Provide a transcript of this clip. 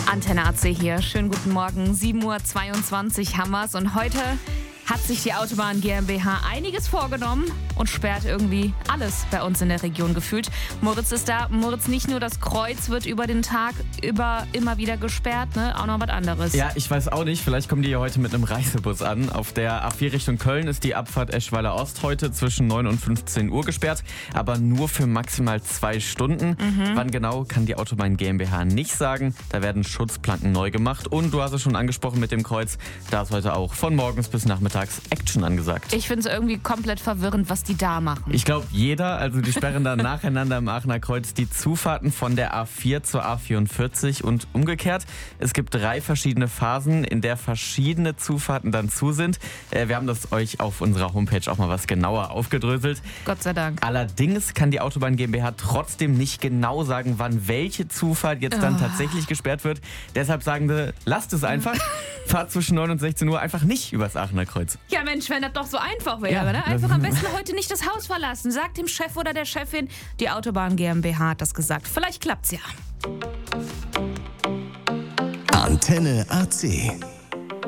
Antenne AC hier. Schönen guten Morgen. 7:22 Uhr haben wir's. Und heute hat sich die Autobahn GmbH einiges vorgenommen und sperrt irgendwie alles bei uns in der Region gefühlt. Moritz ist da. Moritz, nicht nur das Kreuz wird über den Tag immer wieder gesperrt, ne? Auch noch was anderes. Ja, ich weiß auch nicht. Vielleicht kommen die ja heute mit einem Reisebus an. Auf der A4 Richtung Köln ist die Abfahrt Eschweiler Ost heute zwischen 9 und 15 Uhr gesperrt, aber nur für maximal 2 Stunden. Wann genau, kann die Autobahn GmbH nicht sagen. Da werden Schutzplanken neu gemacht. Und du hast es schon angesprochen mit dem Kreuz. Da ist heute auch von morgens bis nachmittags Action angesagt. Ich finde es irgendwie komplett verwirrend, was die da machen. Ich glaube, die sperren dann nacheinander im Aachener Kreuz die Zufahrten von der A4 zur A44 und umgekehrt. Es gibt 3 verschiedene Phasen, in der verschiedene Zufahrten dann zu sind. Wir haben das euch auf unserer Homepage auch mal was genauer aufgedröselt. Gott sei Dank. Allerdings kann die Autobahn GmbH trotzdem nicht genau sagen, wann welche Zufahrt jetzt dann tatsächlich gesperrt wird. Deshalb sagen sie, lasst es einfach. Fahrt zwischen 9 und 16 Uhr einfach nicht übers Aachener Kreuz. Ja Mensch, wenn das doch so einfach wäre, ne? Einfach am besten heute nicht das Haus verlassen. Sagt dem Chef oder der Chefin, die Autobahn GmbH hat das gesagt. Vielleicht klappt's ja. Antenne AC.